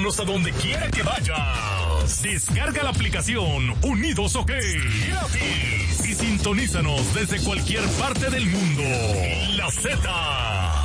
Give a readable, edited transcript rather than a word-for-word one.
Escúchanos a donde quiera que vayas. Descarga la aplicación Unidos OK gratis y sintonízanos desde cualquier parte del mundo. La Z.